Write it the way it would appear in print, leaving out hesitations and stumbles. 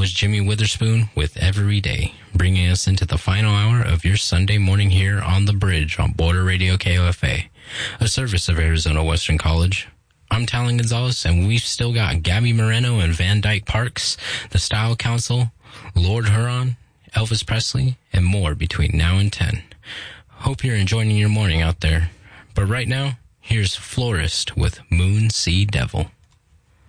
was Jimmy Witherspoon with Every Day, bringing us into the final hour of your Sunday morning here on The Bridge on Border Radio KOFA, a service of Arizona Western College. I'm Talon Gonzalez, and we've still got Gabby Moreno and Van Dyke Parks, the Style Council, Lord Huron, Elvis Presley, and more between now and 10. Hope you're enjoying your morning out there. But right now, here's Florist with Moon Sea Devil.